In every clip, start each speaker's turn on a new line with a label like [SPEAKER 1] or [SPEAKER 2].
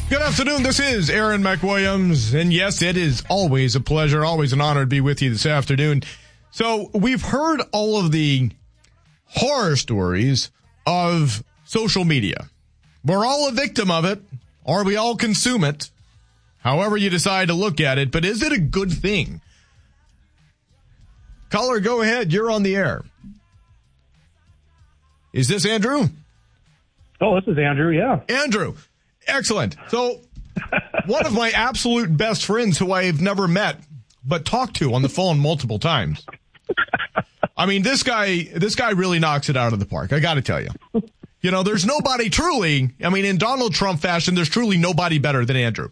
[SPEAKER 1] Good afternoon. This is Aaron McWilliams. And yes, it is always a pleasure, always an honor to be with you this afternoon. So we've heard all of the horror stories of social media. We're all a victim of it, or we all consume it, however you decide to look at it. But is it a good thing? Caller, go ahead. You're on the air. Is this Andrew?
[SPEAKER 2] Oh, this is Andrew, yeah.
[SPEAKER 1] Andrew. Excellent. So one of my absolute best friends who I've never met but talked to on the phone multiple times. I mean, this guy really knocks it out of the park. I got to tell you. You know, there's nobody truly, I mean, in Donald Trump fashion, there's truly nobody better than Andrew.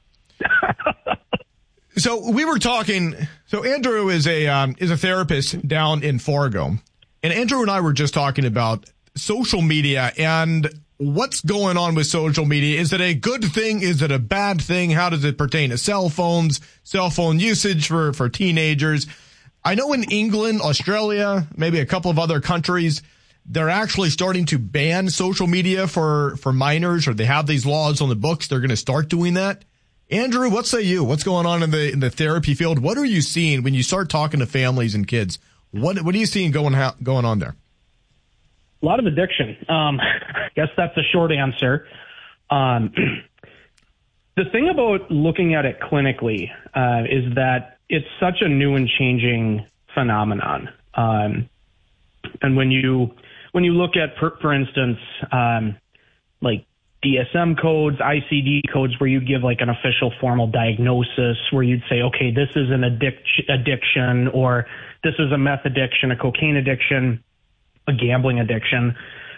[SPEAKER 1] So we were talking. So Andrew is a therapist down in Fargo, and Andrew and I were just talking about social media and what's going on with social media. Is it a good thing? Is it a bad thing? How does it pertain to cell phones, cell phone usage for teenagers? I know in England, Australia, maybe a couple of other countries, they're actually starting to ban social media for minors, or they have these laws on the books. They're going to start doing that. Andrew, what say you? What's going on in the therapy field? What are you seeing when you start talking to families and kids? What are you seeing going on there?
[SPEAKER 2] A lot of addiction. I guess that's a short answer. The thing about looking at it clinically is that it's such a new and changing phenomenon. And when you look at, for instance, like DSM codes, ICD codes, where you give like an official formal diagnosis, where you'd say, okay, this is an addiction, or this is a meth addiction, a cocaine addiction, a gambling addiction.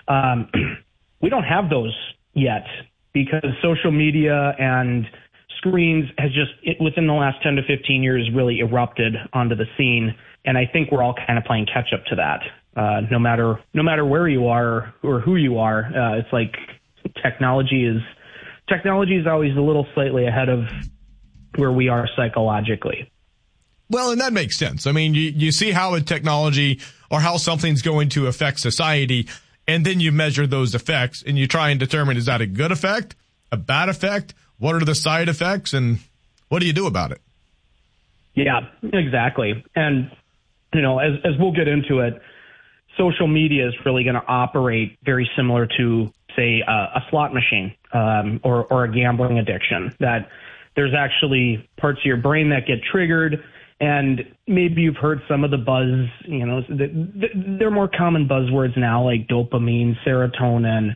[SPEAKER 2] We don't have those yet because social media and screens has just, within the last 10 to 15 years, really erupted onto the scene. And I think we're all kind of playing catch up to that. No matter where you are or who you are, it's like technology is always a little slightly ahead of where we are psychologically.
[SPEAKER 1] Well, and that makes sense. I mean, you see how a technology or how something's going to affect society, and then you measure those effects and you try and determine, is that a good effect, a bad effect? What are the side effects, and what do you do about it?
[SPEAKER 2] Yeah, exactly. And, you know, as we'll get into it, social media is really going to operate very similar to, say, a slot machine or a gambling addiction, that there's actually parts of your brain that get triggered. And maybe you've heard some of the buzz, you know, they're more common buzzwords now, like dopamine, serotonin,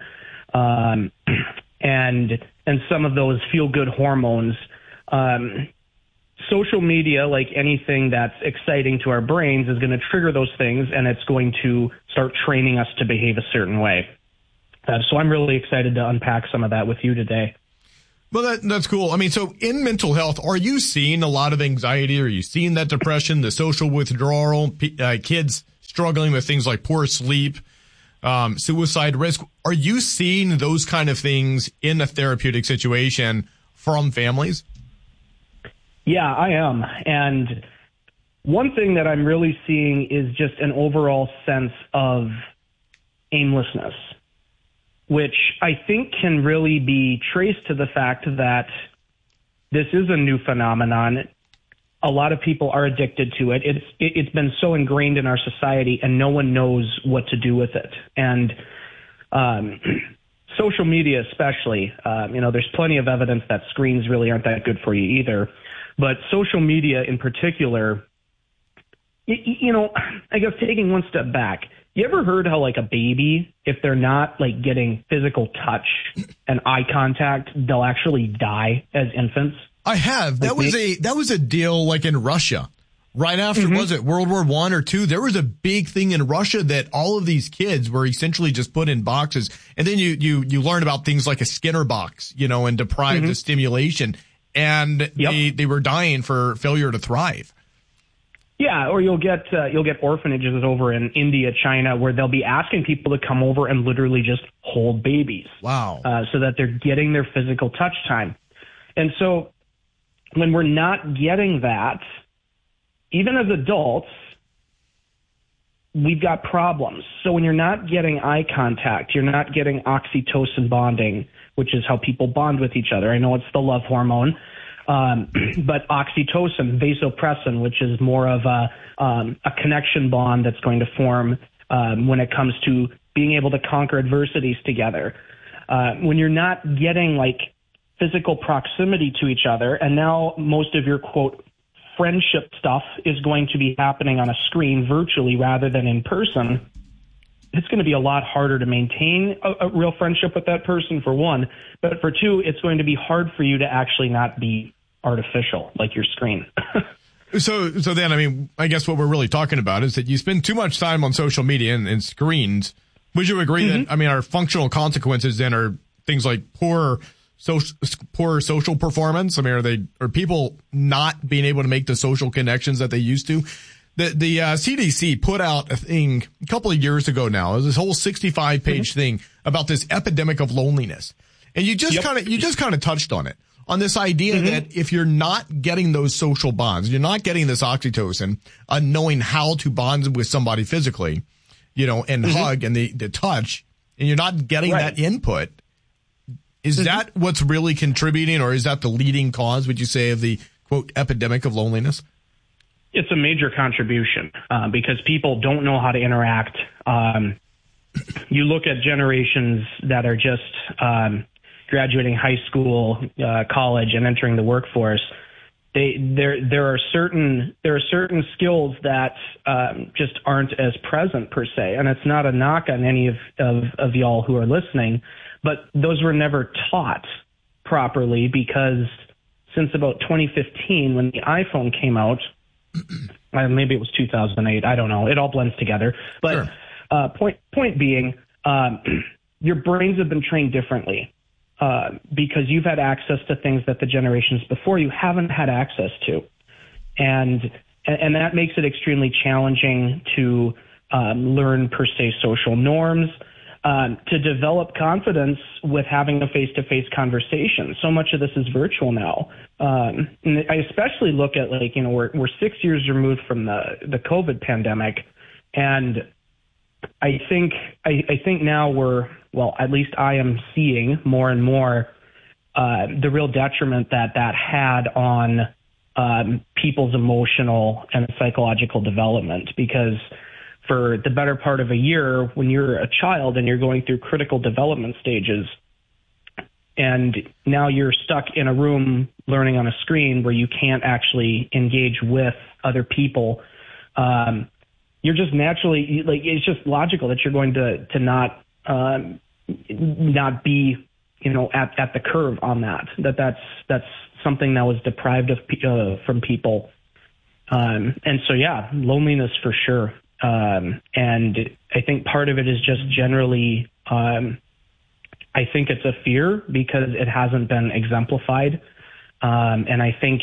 [SPEAKER 2] and some of those feel-good hormones. Social media, like anything that's exciting to our brains, is going to trigger those things, and it's going to start training us to behave a certain way. So I'm really excited to unpack some of that with you today.
[SPEAKER 1] Well, that's cool. I mean, so in mental health, are you seeing a lot of anxiety? Are you seeing that depression, the social withdrawal, kids struggling with things like poor sleep, suicide risk? Are you seeing those kind of things in a therapeutic situation from families?
[SPEAKER 2] Yeah, I am. And one thing that I'm really seeing is just an overall sense of aimlessness, which I think can really be traced to the fact that this is a new phenomenon. A lot of people are addicted to it. It's been so ingrained in our society, and no one knows what to do with it. And social media especially, there's plenty of evidence that screens really aren't that good for you either. But social media in particular, I guess taking one step back, you ever heard how like a baby, if they're not like getting physical touch and eye contact, they'll actually die as infants?
[SPEAKER 1] I have. That was a deal like in Russia. Right after, was it World War I or II? There was a big thing in Russia that all of these kids were essentially just put in boxes. And then you learn about things like a Skinner box, and deprived of stimulation. And they were dying for failure to thrive.
[SPEAKER 2] Yeah, or you'll get orphanages over in India, China, where they'll be asking people to come over and literally just hold babies.
[SPEAKER 1] Wow.
[SPEAKER 2] So that they're getting their physical touch time. And so when we're not getting that, even as adults, we've got problems. So when you're not getting eye contact, you're not getting oxytocin bonding, which is how people bond with each other. I know it's the love hormone, but oxytocin, vasopressin, which is more of a connection bond that's going to form when it comes to being able to conquer adversities together. When you're not getting like physical proximity to each other, and now most of your, quote, friendship stuff is going to be happening on a screen virtually rather than in person, it's going to be a lot harder to maintain a real friendship with that person, for one. But for two, it's going to be hard for you to actually not be artificial like your screen.
[SPEAKER 1] So then, I mean, I guess what we're really talking about is that you spend too much time on social media and screens. Would you agree that, I mean, our functional consequences then are things like poor social performance? I mean, are people not being able to make the social connections that they used to? The CDC put out a thing a couple of years ago now. It was this whole 65-page thing about this epidemic of loneliness. And you just kind of touched on it, on this idea that if you're not getting those social bonds, you're not getting this oxytocin, knowing how to bond with somebody physically, you know, and hug and the touch, and you're not getting that input. Is that what's really contributing, or is that the leading cause, would you say, of the, quote, epidemic of loneliness?
[SPEAKER 2] It's a major contribution because people don't know how to interact. You look at generations that are just graduating high school, college, and entering the workforce. There are certain skills that just aren't as present per se, and it's not a knock on any of y'all who are listening, but those were never taught properly because since about 2015, when the iPhone came out. Maybe it was 2008. I don't know. It all blends together. But point being, your brains have been trained differently because you've had access to things that the generations before you haven't had access to, and that makes it extremely challenging to learn per se social norms, to develop confidence with having a face-to-face conversation. So much of this is virtual now. And I especially look at, like, you know, we're 6 years removed from the COVID pandemic. And I think now at least I am seeing more and more the real detriment that had on people's emotional and psychological development, because for the better part of a year, when you're a child and you're going through critical development stages, and now you're stuck in a room learning on a screen where you can't actually engage with other people, you're just naturally, like, it's just logical that you're going to not be, you know, at the curve on that's something that was deprived of from people. And so, yeah, loneliness for sure. And I think part of it is just generally, I think it's a fear because it hasn't been exemplified. And I think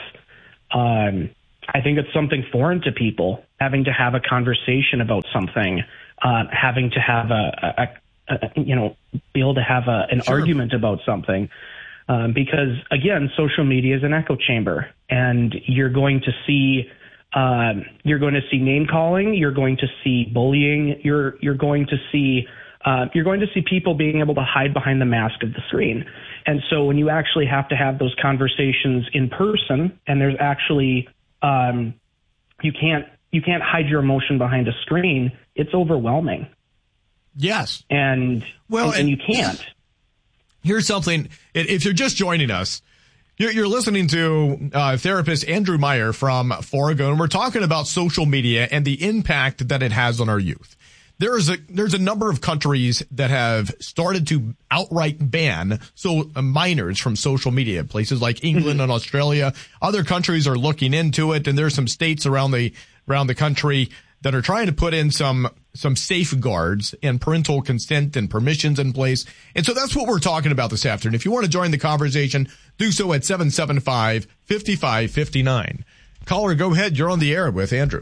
[SPEAKER 2] it's something foreign to people, having to have a conversation about something, having to have be able to have an argument about something. Because again, social media is an echo chamber, and you're going to see name calling. You're going to see bullying. You're going to see people being able to hide behind the mask of the screen. And so when you actually have to have those conversations in person, and there's actually you can't hide your emotion behind a screen, it's overwhelming.
[SPEAKER 1] Yes.
[SPEAKER 2] And you can't.
[SPEAKER 1] Here's something. If you're just joining us, you're listening to therapist Andrew Meyer from Fargo, and we're talking about social media and the impact that it has on our youth. There's a number of countries that have started to outright ban minors from social media. Places like England and Australia. Other countries are looking into it, and there's some states around the country that are trying to put in some safeguards and parental consent and permissions in place. And so that's what we're talking about this afternoon. If you want to join the conversation, do so at 775-5559. Caller, go ahead. You're on the air with Andrew.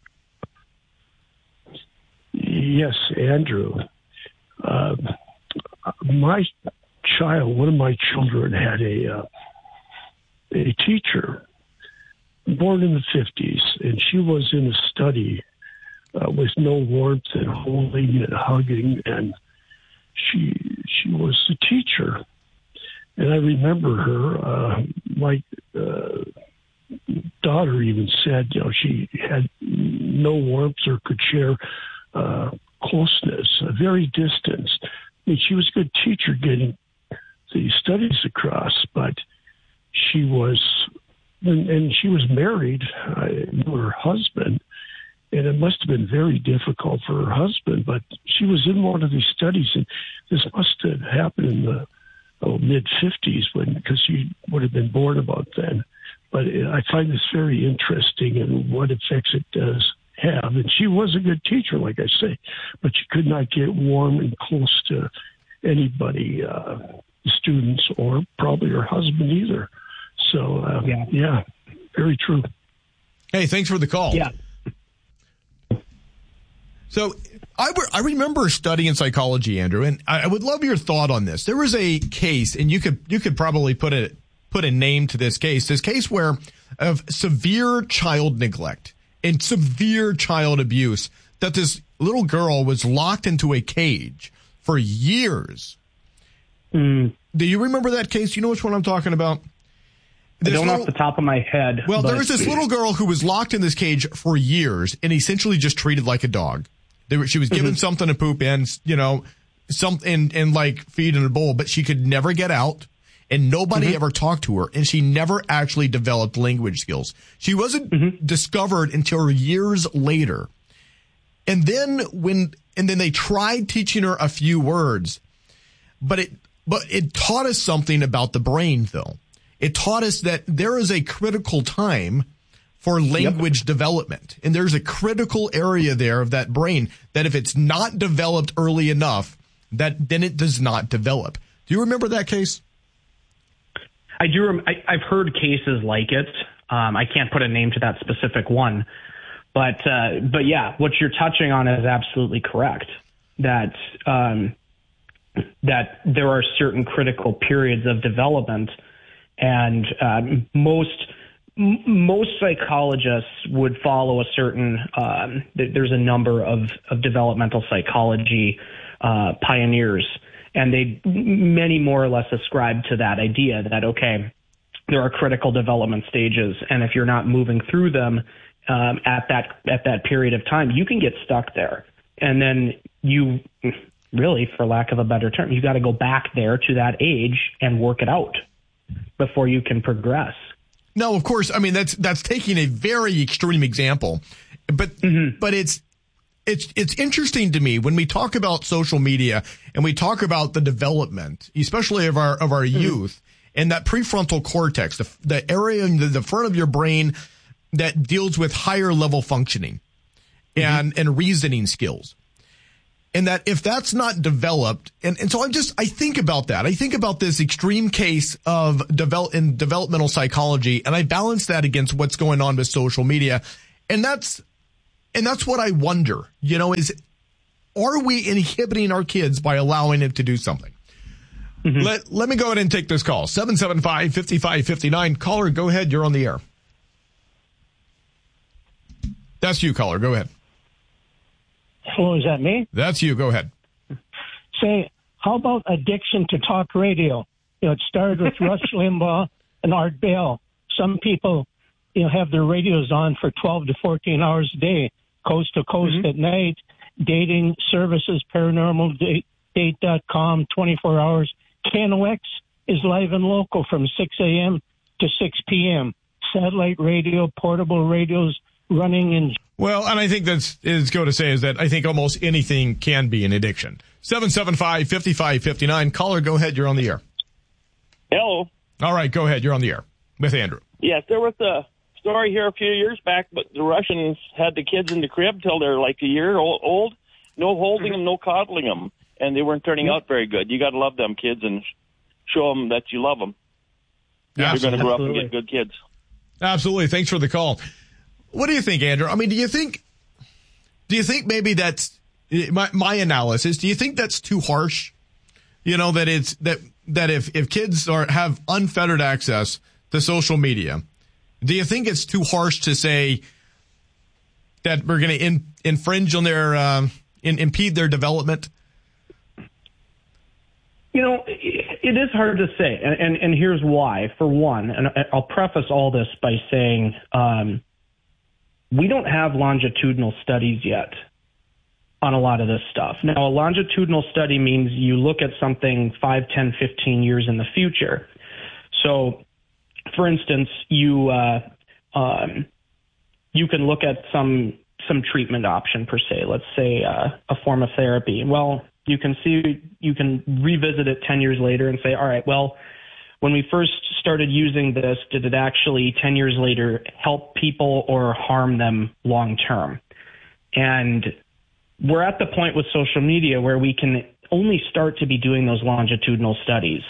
[SPEAKER 3] Yes, Andrew. One of my children had a teacher born in the 50s, and she was in a study with no warmth and holding and hugging, and she was the teacher. And I remember her, my daughter even said, she had no warmth or could share closeness, very distanced. I mean, she was a good teacher getting the studies across, but she was, and she was married to her husband, and it must have been very difficult for her husband, but she was in one of these studies, and this must have happened in the mid-50s, because she would have been born about then. But I find this very interesting and what effects it does have. And she was a good teacher, like I say, but she could not get warm and close to anybody, students, or probably her husband either. So, yeah, very true.
[SPEAKER 1] Hey, thanks for the call.
[SPEAKER 2] Yeah.
[SPEAKER 1] So I remember studying psychology, Andrew, and I would love your thought on this. There was a case, and you could probably put a name to this case where of severe child neglect and severe child abuse, that this little girl was locked into a cage for years. Do you remember that case? You know which one I'm talking about?
[SPEAKER 2] I don't off the top of my head.
[SPEAKER 1] Well, there was this little girl who was locked in this cage for years and essentially just treated like a dog. She was given something to poop in, something and like feed in a bowl, but she could never get out, and nobody ever talked to her, and she never actually developed language skills. She wasn't discovered until years later. And then they tried teaching her a few words, but it taught us something about the brain, though. It taught us that there is a critical time for language development. And there's a critical area there of that brain that if it's not developed early enough, then it does not develop. Do you remember that case?
[SPEAKER 2] I do. I've heard cases like it. I can't put a name to that specific one, but yeah, what you're touching on is absolutely correct. That there are certain critical periods of development, and most psychologists would follow a certain. There's a number of developmental psychology pioneers, and many more or less ascribe to that idea that, okay, there are critical development stages, and if you're not moving through them at that period of time, you can get stuck there, and then you really, for lack of a better term, you got to go back there to that age and work it out before you can progress.
[SPEAKER 1] No, of course. I mean, that's taking a very extreme example, but it's interesting to me when we talk about social media and we talk about the development, especially of our youth, and that prefrontal cortex, the area in the front of your brain that deals with higher level functioning and reasoning skills. And that if that's not developed, and so I think about that. I think about this extreme case of developmental psychology, and I balance that against what's going on with social media. And that's what I wonder, are we inhibiting our kids by allowing them to do something? Let me go ahead and take this call. 775-5559. Caller, go ahead. You're on the air. That's you, caller. Go ahead.
[SPEAKER 4] Hello, is that me?
[SPEAKER 1] That's you. Go ahead.
[SPEAKER 4] Say, how about addiction to talk radio? It started with Rush Limbaugh and Art Bell. Some people, have their radios on for 12 to 14 hours a day, coast to coast at night, dating services, paranormaldate.com, 24 hours. KNOX is live and local from 6 a.m. to 6 p.m. Satellite radio, portable radios running in.
[SPEAKER 1] Well, and I think that's go to say is that I think almost anything can be an addiction. 775-5559. Caller, go ahead. You're on the air.
[SPEAKER 5] Hello.
[SPEAKER 1] All right, go ahead. You're on the air with Andrew.
[SPEAKER 5] Yes, there was a story here a few years back, but the Russians had the kids in the crib till they're like a year old. No holding them, no coddling them, and they weren't turning out very good. You got to love them kids and show them that you love them.
[SPEAKER 1] Yeah,
[SPEAKER 5] they're going to grow up and get good kids.
[SPEAKER 1] Absolutely. Thanks for the call. What do you think, Andrew? I mean, do you think maybe that's my analysis? Do you think that's too harsh? That it's that if kids have unfettered access to social media, do you think it's too harsh to say that we're going to infringe on their, impede their development?
[SPEAKER 2] It is hard to say, and here's why. For one, and I'll preface all this by saying we don't have longitudinal studies yet on a lot of this stuff. Now, a longitudinal study means you look at something 5, 10, 15 years in the future. So, for instance, you can look at some treatment option per se, let's say a form of therapy. Well, you can revisit it 10 years later and say, all right, well, when we first started using this, did it actually 10 years later help people or harm them long term? And we're at the point with social media where we can only start to be doing those longitudinal studies.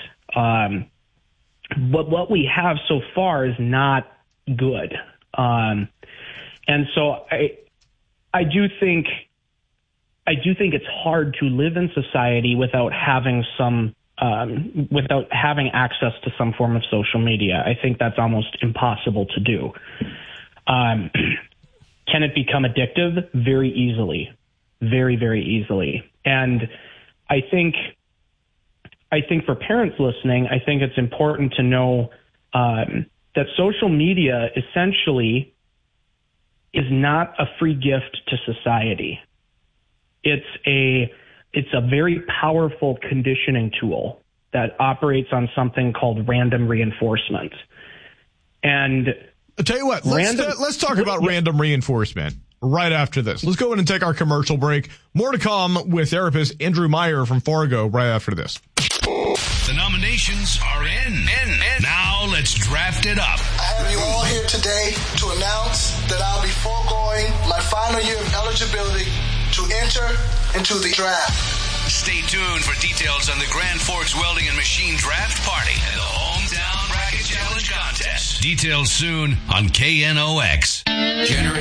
[SPEAKER 2] But what we have so far is not good. And so I do think it's hard to live in society without having access to some form of social media. I think that's almost impossible to do. Can it become addictive? Very easily. Very, very easily. And I think for parents listening, I think it's important to know that social media essentially is not a free gift to society. It's a very powerful conditioning tool that operates on something called random reinforcement. And
[SPEAKER 1] I'll tell you what, let's talk about random reinforcement right after this. Let's go in and take our commercial break. More to come with therapist Andrew Meyer from Fargo right after this.
[SPEAKER 6] The nominations are in. Now let's draft it up.
[SPEAKER 7] I have you all here today to announce that I'll be foregoing my final year of eligibility to enter into the draft.
[SPEAKER 6] Stay tuned for details on the Grand Forks Welding and Machine Draft Party and the Hometown Bracket Challenge Contest. Details soon on KNOX.